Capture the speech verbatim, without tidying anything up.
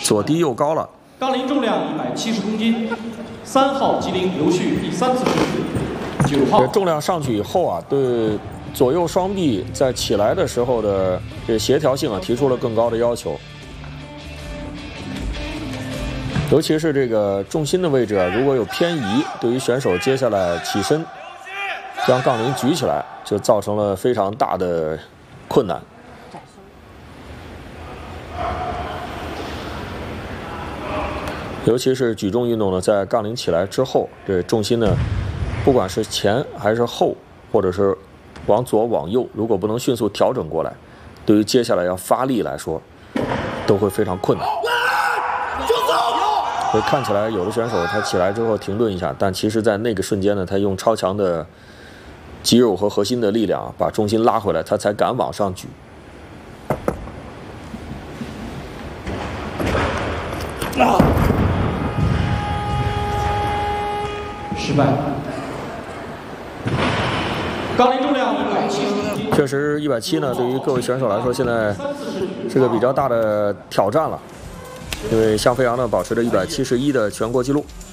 左低右高了。 杠铃重量一百七十公斤，三号吉林刘旭第三次胜利。九号。 重量上去以后啊，对左右双臂在起来的时候的这协调性啊，提出了更高的要求。尤其是这个重心的位置啊，如果有偏移，对于选手接下来起身将杠铃举起来，就造成了非常大的困难。尤其是举重运动呢，在杠铃起来之后，这重心呢，不管是前还是后，或者是往左往右，如果不能迅速调整过来，对于接下来要发力来说，都会非常困难。所以看起来有的选手他起来之后停顿一下，但其实在那个瞬间呢，他用超强的肌肉和核心的力量把重心拉回来，他才敢往上举。 啊！失败。杠铃重量一百七十公斤。 确实，一百七呢，对于各位选手来说，现在是个比较大的挑战了。因为向飞扬呢保持着一百七十一的全国纪录。